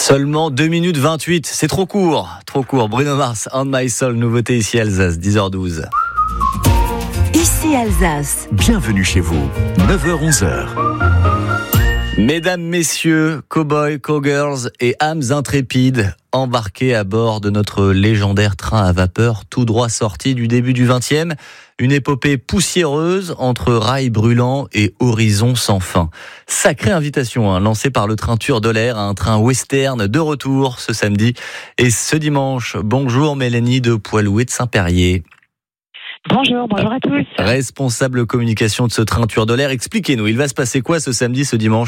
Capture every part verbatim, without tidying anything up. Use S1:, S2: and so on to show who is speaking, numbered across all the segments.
S1: Seulement deux minutes vingt-huit, c'est trop court, trop court. Bruno Mars, On My Soul, nouveauté ici Alsace, dix heures douze.
S2: Ici Alsace.
S3: Bienvenue chez vous, neuf heures onze.
S1: Mesdames, messieurs, cow-boys, cow-girls et âmes intrépides, embarqués à bord de notre légendaire train à vapeur tout droit sorti du début du vingtième, une épopée poussiéreuse entre rails brûlants et horizons sans fin. Sacrée invitation hein, lancée par le train Tuur de l'Air, un train western de retour ce samedi et ce dimanche. Bonjour Mélanie de Poilouet de Saint-Perrier.
S4: Bonjour, bonjour à tous.
S1: Responsable communication de ce train Tuur de l'Air, expliquez-nous, il va se passer quoi ce samedi, ce dimanche ?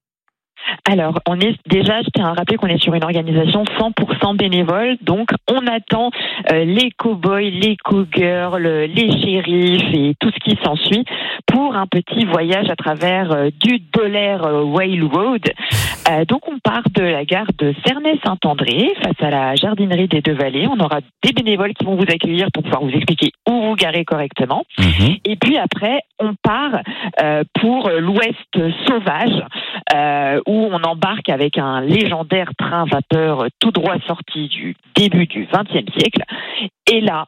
S4: Alors, on est déjà, je tiens à rappeler qu'on est sur une organisation cent pour cent bénévole, donc on attend euh, les cow-boys, les cow-girls, les shérifs et tout ce qui s'ensuit pour un petit voyage à travers euh, du Dolaire euh, Railroad. Euh, donc on part de la gare de Cernay-Saint-André face à la jardinerie des Deux-Vallées. On aura des bénévoles qui vont vous accueillir pour pouvoir vous expliquer où vous garer correctement. Mmh. Et puis après, on part euh, pour l'Ouest sauvage euh, où on embarque avec un légendaire train vapeur tout droit sorti du début du vingtième siècle. Et là,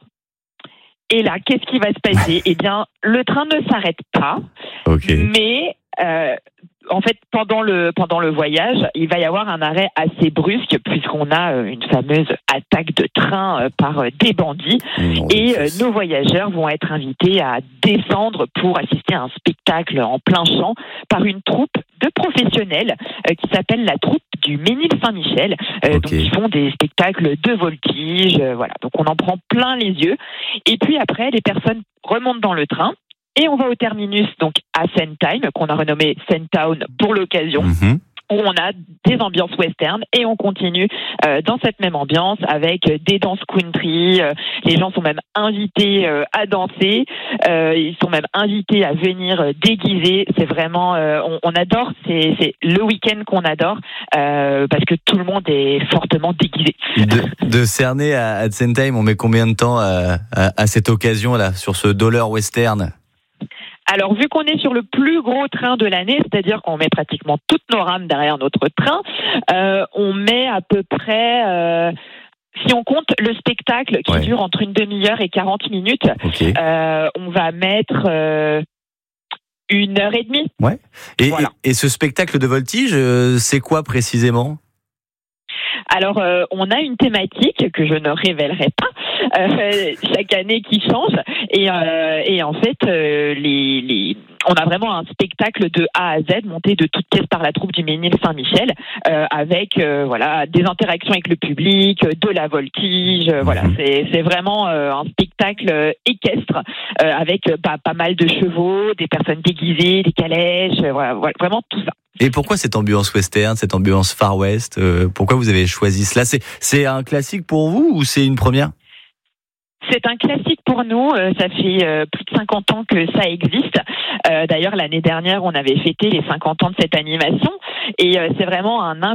S4: et là, qu'est-ce qui va se passer ? Eh bien, le train ne s'arrête pas, okay. mais euh, en fait, pendant le pendant le voyage, il va y avoir un arrêt assez brusque puisqu'on a une fameuse attaque de train par des bandits mmh, et euh, nos voyageurs vont être invités à descendre pour assister à un spectacle en plein champ par une troupe de professionnels euh, qui s'appelle la troupe du Ménil-Saint-Michel. Euh, okay. Donc ils font des spectacles de voltige, euh, voilà. Donc on en prend plein les yeux. Et puis après, les personnes remontent dans le train. Et on va au terminus, donc à Sandtime, qu'on a renommé Sandtown pour l'occasion, mmh. où on a des ambiances western et on continue euh, dans cette même ambiance avec des danses country. Euh, les gens sont même invités euh, à danser, euh, ils sont même invités à venir euh, déguiser. C'est vraiment, euh, on, on adore, c'est, c'est le week-end qu'on adore euh, parce que tout le monde est fortement déguisé.
S1: De, de Cernay à, à Sandtime, on met combien de temps à, à, à cette occasion-là, sur ce dollar western ?
S4: Alors, vu qu'on est sur le plus gros train de l'année, c'est-à-dire qu'on met pratiquement toutes nos rames derrière notre train, euh, on met à peu près, euh, si on compte le spectacle qui ouais. dure entre une demi-heure et quarante minutes, okay. euh, on va mettre euh, une heure et demie.
S1: Ouais. Et, voilà. et, et ce spectacle de voltige, euh, c'est quoi précisément ?
S4: Alors, euh, on a une thématique que je ne révélerai pas euh, chaque année qui change et, euh, et en fait, euh, les, les, on a vraiment un spectacle de A à Z monté de toutes pièces par la troupe du Ménil-Saint-Michel euh, avec euh, voilà des interactions avec le public, de la voltige, euh, voilà c'est c'est vraiment euh, un spectacle équestre euh, avec bah, pas mal de chevaux, des personnes déguisées, des calèches, euh, voilà, voilà vraiment tout ça.
S1: Et pourquoi cette ambiance western, cette ambiance Far West ? euh, Pourquoi vous avez choisi cela ? C'est, c'est un classique pour vous ou c'est une première ?
S4: C'est un classique pour nous, euh, ça fait euh, plus de cinquante ans que ça existe. Euh, d'ailleurs, l'année dernière, on avait fêté les cinquante ans de cette animation et euh, c'est vraiment un